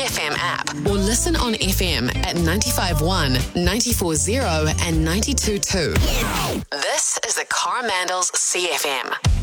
CFM app or listen on FM at 95.1, 94.0 and 92.2. This is the Coromandels CFM.